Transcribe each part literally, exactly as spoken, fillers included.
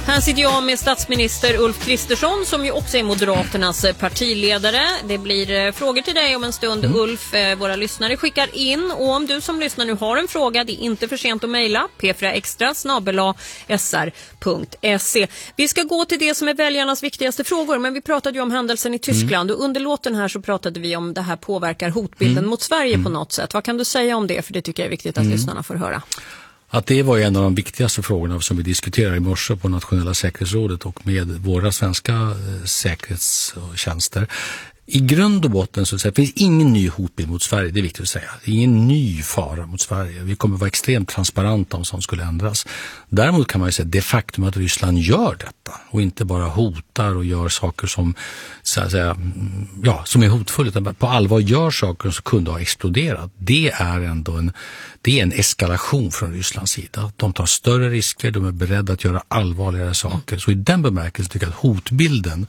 Här sitter jag med statsminister Ulf Kristersson som ju också är Moderaternas partiledare. Det blir frågor till dig om en stund, mm. Ulf. Våra lyssnare skickar in, och om du som lyssnar nu har en fråga, det är inte för sent att mejla p fyra extra snabel-a s r punkt se. Vi ska gå till det som är väljarnas viktigaste frågor, men vi pratade ju om händelsen i Tyskland, mm. och under låten här så pratade vi om det här påverkar hotbilden mm. mot Sverige mm. på något sätt. Vad kan du säga om det? För det tycker jag är viktigt att mm. lyssnarna får höra. Att det var en av de viktigaste frågorna som vi diskuterade i morse på Nationella säkerhetsrådet och med våra svenska eh, säkerhetstjänster. I grund och botten så det finns ingen ny hotbild mot Sverige, det är viktigt att säga. Det är ingen ny fara mot Sverige. Vi kommer vara extremt transparenta om sånt skulle ändras. Däremot kan man ju säga det faktum att Ryssland gör detta och inte bara hotar och gör saker som, så att säga, ja, som är hotfulla, utan på allvar gör saker som kunde ha exploderat. Det är ändå en, det är en eskalation från Rysslands sida. De tar större risker, de är beredda att göra allvarligare saker. Så i den bemärkelsen tycker jag att hotbilden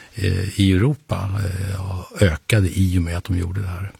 i Europa ökade i och med att de gjorde det här.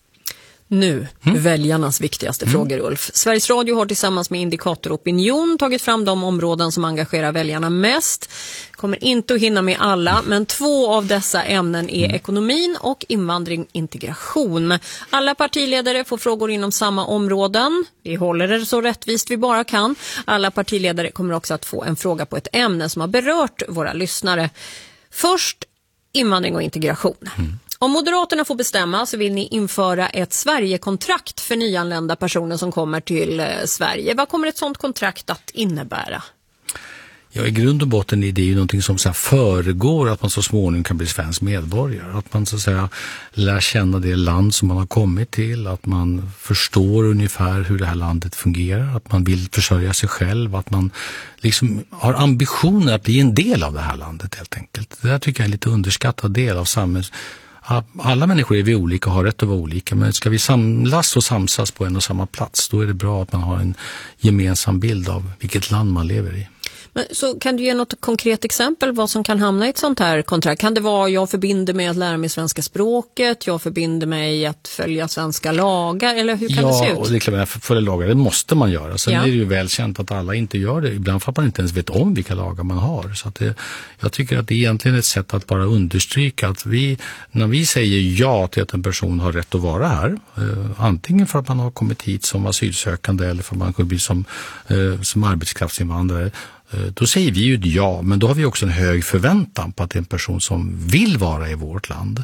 Nu, mm. väljarnas viktigaste mm. frågor, Ulf. Sveriges Radio har tillsammans med Indikator Opinion tagit fram de områden som engagerar väljarna mest. Kommer inte att hinna med alla, men två av dessa ämnen är mm. ekonomin och invandring integration. Alla partiledare får frågor inom samma områden. Vi håller det så rättvist vi bara kan. Alla partiledare kommer också att få en fråga på ett ämne som har berört våra lyssnare. Först invandring och integration. Mm. Om Moderaterna får bestämma så vill ni införa ett Sverigekontrakt för nyanlända personer som kommer till eh, Sverige. Vad kommer ett sådant kontrakt att innebära? Ja, i grund och botten är det ju någonting som så här föregår att man så småningom kan bli svensk medborgare. Att man så att säga lär känna det land som man har kommit till. Att man förstår ungefär hur det här landet fungerar. Att man vill försörja sig själv. Att man liksom har ambitioner att bli en del av det här landet helt enkelt. Det där tycker jag är en lite underskattad del av samhället. Alla människor är vi olika och har rätt att vara olika, men ska vi samlas och samsas på en och samma plats, då är det bra att man har en gemensam bild av vilket land man lever i. Men så kan du ge något konkret exempel vad som kan hamna i ett sånt här kontrakt? Kan det vara jag förbinder mig att lära mig svenska språket, jag förbinder mig att följa svenska lagar, eller hur kan ja, det se ut? Ja, och det är klart att följa lagar, det måste man göra. Sen ja. är det ju välkänt att alla inte gör det. Ibland för att man inte ens vet om vilka lagar man har. Så att det, jag tycker att det är egentligen ett sätt att bara understryka att vi, när vi säger ja till att en person har rätt att vara här, eh, antingen för att man har kommit hit som asylsökande eller för att man kan bli som, eh, som arbetskraftsinvandrare, då säger vi ju ja, men då har vi också en hög förväntan på att det är en person som vill vara i vårt land.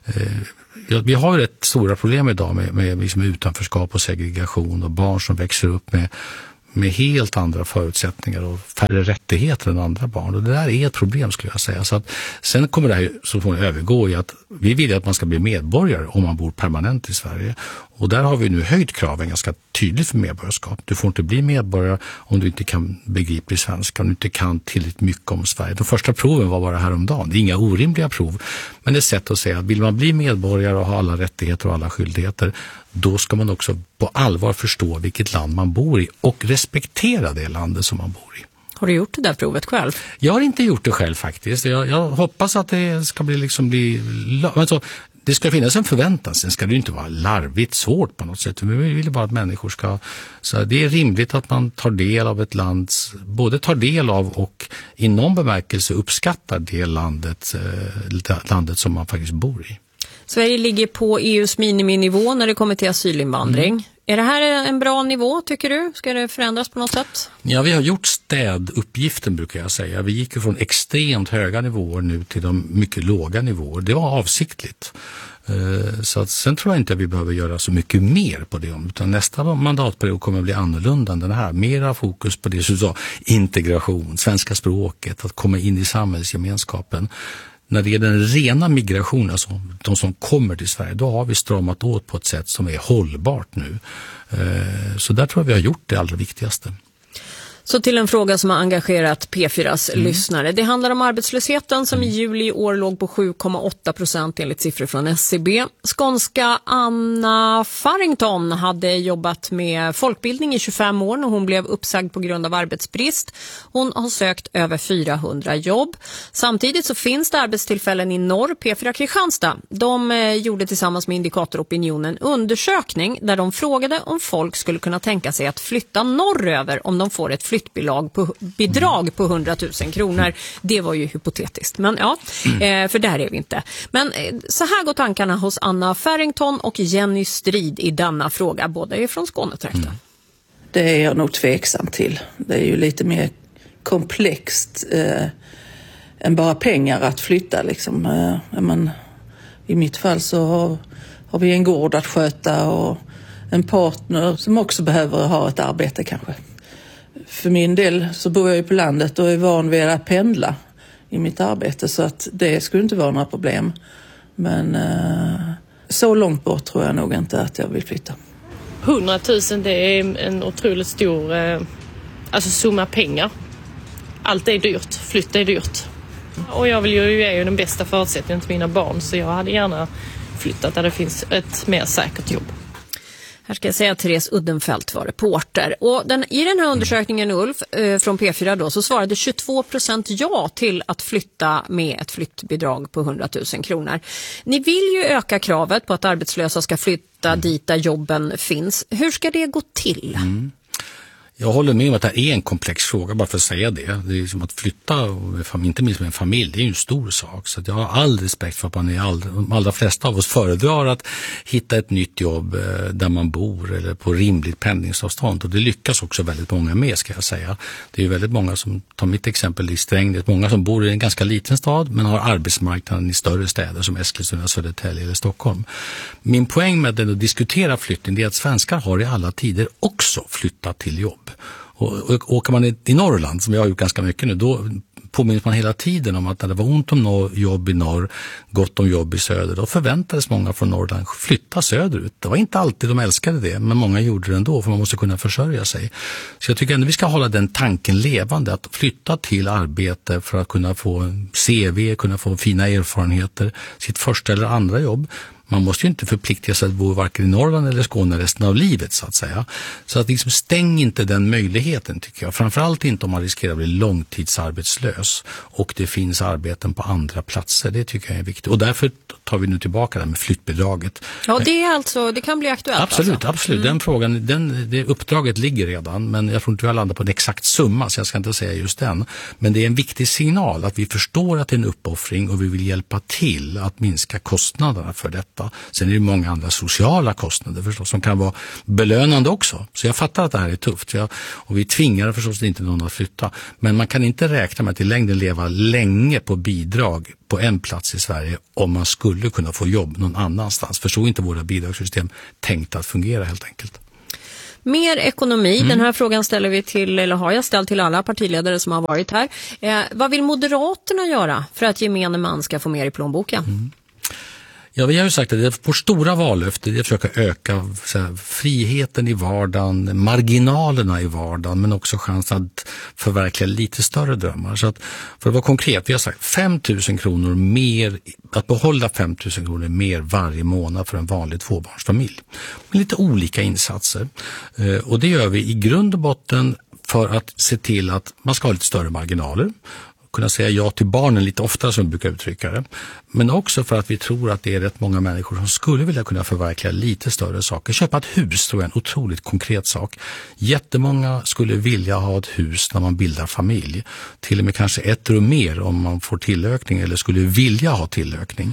Vi har ju rätt stora problem idag med, med liksom utanförskap och segregation och barn som växer upp med, med helt andra förutsättningar och färre rättigheter än andra barn. Och det där är ett problem skulle jag säga. Så att, sen kommer det här så får övergå i att vi vill att man ska bli medborgare om man bor permanent i Sverige. Och där har vi nu höjt kraven ganska tydligt för medborgarskap. Du får inte bli medborgare om du inte kan begripa svenska, om du inte kan tillräckligt mycket om Sverige. De första proven var bara häromdagen. Det är inga orimliga prov, men det är ett sätt att säga att vill man bli medborgare och ha alla rättigheter och alla skyldigheter, då ska man också på allvar förstå vilket land man bor i och respektera det landet som man bor i. Har du gjort det där provet själv? Jag har inte gjort det själv faktiskt. Jag, jag hoppas att det ska bli liksom bli... Alltså, det ska finnas en förväntan, sen ska det inte vara larvigt svårt på något sätt. Vi vill bara att människor ska... Så det är rimligt att man tar del av ett lands... Både tar del av och i någon bemärkelse uppskattar det landet, landet som man faktiskt bor i. Sverige ligger på E U:s miniminivå när det kommer till asylinvandring. Mm. Är det här en bra nivå tycker du? Ska det förändras på något sätt? Ja, vi har gjort städuppgiften brukar jag säga. Vi gick ju från extremt höga nivåer nu till de mycket låga nivåer. Det var avsiktligt. Så att sen tror jag inte att vi behöver göra så mycket mer på det. Utan nästa mandatperiod kommer att bli annorlunda än den här. Mera fokus på det som du sa, integration, svenska språket, att komma in i samhällsgemenskapen. När det är den rena migrationen, alltså de som kommer till Sverige, då har vi stramat åt på ett sätt som är hållbart nu. Så där tror jag vi har gjort det allra viktigaste. Så till en fråga som har engagerat P fyras mm. lyssnare. Det handlar om arbetslösheten som i juli i år låg på sju komma åtta procent enligt siffror från S C B. Skånska Anna Farrington hade jobbat med folkbildning i tjugofem år när hon blev uppsagd på grund av arbetsbrist. Hon har sökt över fyrahundra jobb. Samtidigt så finns det arbetstillfällen i norr. P fyra Kristianstad, de eh, gjorde tillsammans med Indikator Opinion en undersökning där de frågade om folk skulle kunna tänka sig att flytta norröver om de får ett flytt flyttbidrag på, bidrag på hundratusen kronor. Det var ju hypotetiskt, men ja, mm. för där är vi inte. Men så här går tankarna hos Anna Farrington och Jenny Strid i denna fråga. Båda är från Skånetrakten. Mm. Det är jag nog tveksam till. Det är ju lite mer komplext eh, än bara pengar att flytta. Liksom. Eh, men, i mitt fall så har, har vi en gård att sköta och en partner som också behöver ha ett arbete kanske. För min del så bor jag ju på landet och är van vid att pendla i mitt arbete, så att det skulle inte vara några problem. Men eh, så långt bort tror jag nog inte att jag vill flytta. hundratusen, det är en otroligt stor eh, alltså summa pengar. Allt är dyrt, flytt är dyrt. Och jag vill ju ge ju den bästa förutsättningen till mina barn, så jag hade gärna flyttat där det finns ett mer säkert jobb. Här ska jag säga att Therese Uddenfelt var reporter. Och den, i den här undersökningen, Ulf, eh, från P fyra då, så svarade tjugotvå procent ja till att flytta med ett flyttbidrag på hundratusen kronor. Ni vill ju öka kravet på att arbetslösa ska flytta dit där jobben finns. Hur ska det gå till? Mm. Jag håller med om att det är en komplex fråga, bara för att säga det. Det är som att flytta, inte minst med en familj, det är ju en stor sak. Så jag har all respekt för att man är all, de allra flesta av oss föredrar att hitta ett nytt jobb där man bor eller på rimligt pendlingsavstånd. Och det lyckas också väldigt många med, ska jag säga. Det är ju väldigt många som, tar mitt exempel i Strängnäs, många som bor i en ganska liten stad men har arbetsmarknaden i större städer som Eskilstuna, Södertälje eller Stockholm. Min poäng med att diskutera flyttning är att svenskar har i alla tider också flyttat till jobb. Och, och åker man i Norrland, som jag har gjort ganska mycket nu, då påminns man hela tiden om att när det var ont om norr, jobb i norr, gott om jobb i söder, då förväntades många från Norrland flytta söderut. Det var inte alltid de älskade det, men många gjorde det ändå, för man måste kunna försörja sig. Så jag tycker ändå vi ska hålla den tanken levande, att flytta till arbete för att kunna få en C V, kunna få fina erfarenheter, sitt första eller andra jobb. Man måste ju inte förplikta sig att bo varken i Norrland eller Skåne resten av livet, så att säga. Så att liksom stäng inte den möjligheten, tycker jag. Framförallt inte om man riskerar att bli långtidsarbetslös och det finns arbeten på andra platser. Det tycker jag är viktigt. Och därför tar vi nu tillbaka det med flyttbidraget. Ja, det är alltså, det kan bli aktuellt. Absolut, alltså. absolut. Mm. Den frågan, den, det uppdraget ligger redan, men jag tror inte vi har landat på en exakt summa, så jag ska inte säga just den. Men det är en viktig signal att vi förstår att det är en uppoffring och vi vill hjälpa till att minska kostnaderna för detta. Sen är det många andra sociala kostnader förstås som kan vara belönande också. Så jag fattar att det här är tufft. Jag, och vi tvingar förstås inte någon att flytta. Men man kan inte räkna med att i längden leva länge på bidrag på en plats i Sverige om man skulle kunna få jobb någon annanstans. För så är inte våra bidragssystem tänkt att fungera helt enkelt. Mer ekonomi, mm. den här frågan ställer vi till, eller har jag ställt till alla partiledare som har varit här. Eh, vad vill Moderaterna göra för att gemene man ska få mer i plånboken? Mm. Ja, vi har ju sagt att vårt stora vallöfte är att försöka öka så här, friheten i vardagen, marginalerna i vardagen, men också chansen att förverkliga lite större drömmar. Så att, för att vara konkret, vi har sagt fem tusen kronor mer, att behålla fem tusen kronor mer varje månad för en vanlig tvåbarnsfamilj. Med lite olika insatser. Eh, och det gör vi i grund och botten för att se till att man ska ha lite större marginaler. Kunna säga ja till barnen lite oftare, som vi brukar uttrycka det. Men också för att vi tror att det är rätt många människor som skulle vilja kunna förverkliga lite större saker. Köpa ett hus tror jag är en otroligt konkret sak. Jättemånga skulle vilja ha ett hus när man bildar familj. Till och med kanske ett rum mer om man får tillökning eller skulle vilja ha tillökning.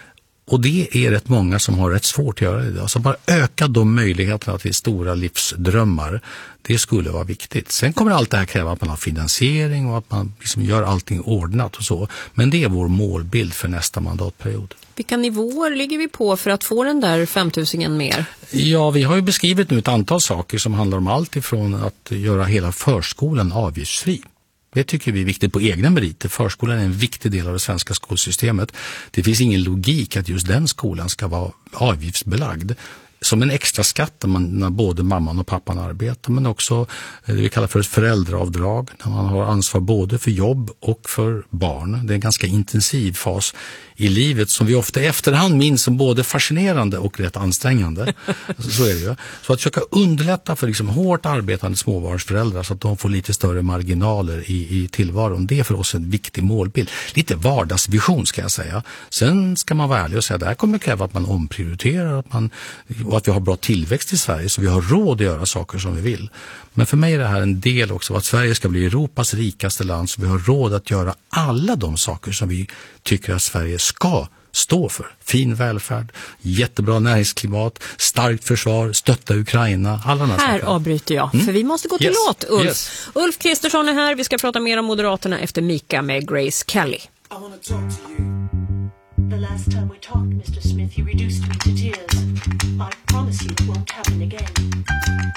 Och det är rätt många som har rätt svårt att göra det idag. Så bara öka de möjligheterna till stora livsdrömmar, det skulle vara viktigt. Sen kommer allt det här kräva att man har finansiering och att man liksom gör allting ordnat och så. Men det är vår målbild för nästa mandatperiod. Vilka nivåer ligger vi på för att få den där fem tusen mer? Ja, vi har ju beskrivit nu ett antal saker som handlar om allt ifrån att göra hela förskolan avgiftsfri. Det tycker vi är viktigt på egna meriter. Förskolan är en viktig del av det svenska skolsystemet. Det finns ingen logik att just den skolan ska vara avgiftsbelagd. Som en extra skatt när, man, när både mamman och pappan arbetar, men också det vi kallar för ett föräldraavdrag när man har ansvar både för jobb och för barn. Det är en ganska intensiv fas i livet som vi ofta i efterhand minns som både fascinerande och rätt ansträngande. Så är det ju. Så att försöka underlätta för liksom hårt arbetande småbarnsföräldrar så att de får lite större marginaler i, i tillvaron. Det är för oss en viktig målbild. Lite vardagsvision ska jag säga. Sen ska man vara ärlig och säga att det här kommer kräva att man omprioriterar, att man och att vi har bra tillväxt i Sverige så vi har råd att göra saker som vi vill. Men för mig är det här en del också av att Sverige ska bli Europas rikaste land så vi har råd att göra alla de saker som vi tycker att Sverige ska stå för. Fin välfärd, jättebra näringsklimat, starkt försvar, stötta Ukraina, alla de här Här saker. avbryter jag, Mm. för vi måste gå till Yes. låt, Ulf. Yes. Ulf Kristersson är här, vi ska prata mer om Moderaterna efter Mika med Grace Kelly. I wanna talk to you. The last time we talked, Mister Smith, you reduced me to tears. I promise you it won't happen again.